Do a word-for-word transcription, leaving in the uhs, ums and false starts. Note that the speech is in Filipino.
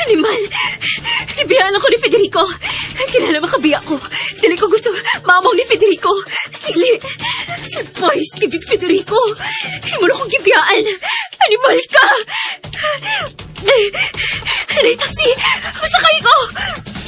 Animal! Gibiyaan ako ni Federico. Kinala makabiya ko. Dili ko gusto mamaw ni Federico. Dili. Surprise, gibit Federico. Himulo kong gibiyaan. Animal ka! Anay, taxi!